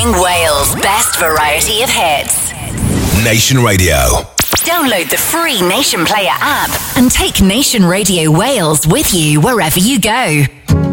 Playing Wales' best variety of hits. Nation Radio. Download the free Nation Player app and take Nation Radio Wales with you wherever you go.